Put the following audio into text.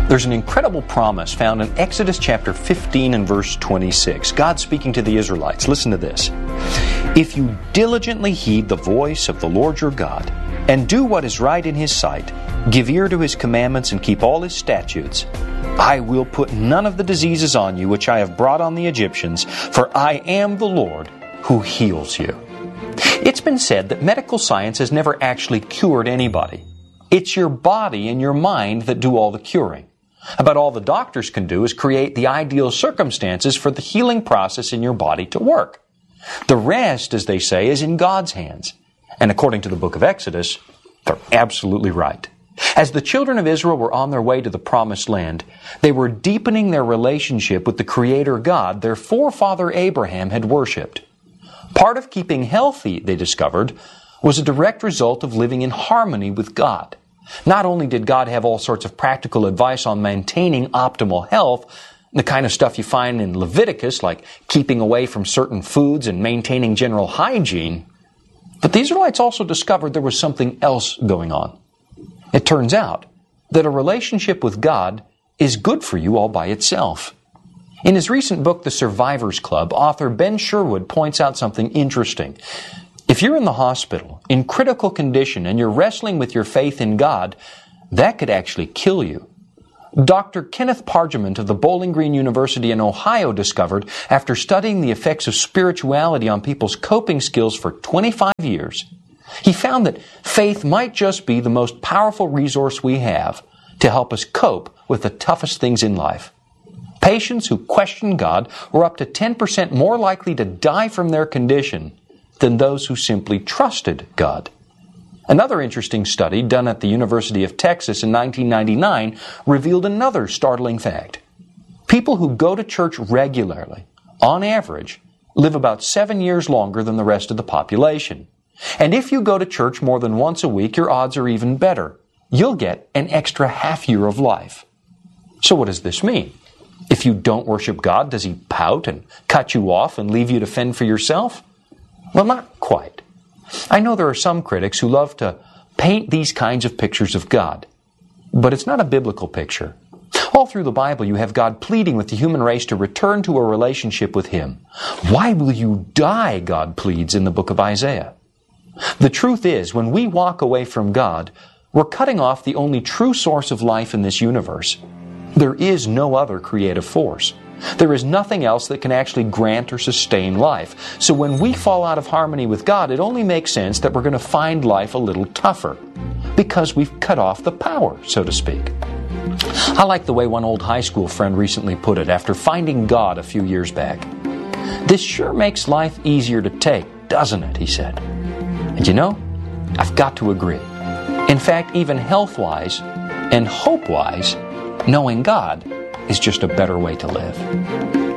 There's an incredible promise found in Exodus chapter 15 and verse 26. God speaking to the Israelites. Listen to this. If you diligently heed the voice of the Lord your God, and do what is right in His sight, give ear to His commandments and keep all His statutes, I will put none of the diseases on you which I have brought on the Egyptians, for I am the Lord who heals you. It's been said that medical science has never actually cured anybody. It's your body and your mind that do all the curing. About all the doctors can do is create the ideal circumstances for the healing process in your body to work. The rest, as they say, is in God's hands. And according to the book of Exodus, they're absolutely right. As the children of Israel were on their way to the promised land, they were deepening their relationship with the Creator God their forefather Abraham had worshipped. Part of keeping healthy, they discovered, was a direct result of living in harmony with God. Not only did God have all sorts of practical advice on maintaining optimal health, the kind of stuff you find in Leviticus, like keeping away from certain foods and maintaining general hygiene, but the Israelites also discovered there was something else going on. It turns out that a relationship with God is good for you all by itself. In his recent book, The Survivors Club, author Ben Sherwood points out something interesting. If you're in the hospital, in critical condition, and you're wrestling with your faith in God, that could actually kill you. Dr. Kenneth Pargament of the Bowling Green University in Ohio discovered, after studying the effects of spirituality on people's coping skills for 25 years, he found that faith might just be the most powerful resource we have to help us cope with the toughest things in life. Patients who questioned God were up to 10% more likely to die from their condition than those who simply trusted God. Another interesting study done at the University of Texas in 1999 revealed another startling fact. People who go to church regularly, on average, live about 7 years longer than the rest of the population. And if you go to church more than once a week, your odds are even better. You'll get an extra half year of life. So what does this mean? If you don't worship God, does He pout and cut you off and leave you to fend for yourself? Well, not quite. I know there are some critics who love to paint these kinds of pictures of God, but it's not a biblical picture. All through the Bible, you have God pleading with the human race to return to a relationship with Him. Why will you die, God pleads in the book of Isaiah. The truth is, when we walk away from God, we're cutting off the only true source of life in this universe. There is no other creative force. There is nothing else that can actually grant or sustain life. So when we fall out of harmony with God, it only makes sense that we're going to find life a little tougher, because we've cut off the power, so to speak. I like the way one old high school friend recently put it after finding God a few years back. This sure makes life easier to take, doesn't it? He said. And you know, I've got to agree. In fact, even health-wise and hope-wise, knowing God is just a better way to live.